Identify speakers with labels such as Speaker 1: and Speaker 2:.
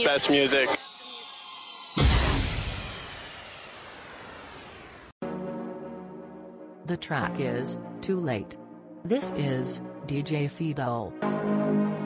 Speaker 1: best music.
Speaker 2: The track is Too Late. This is DJ Fido.